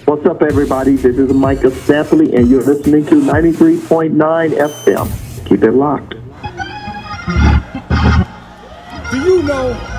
What's up, everybody? This is Micah Stampley, and you're listening to 93.9 FM. Keep it locked. Do you know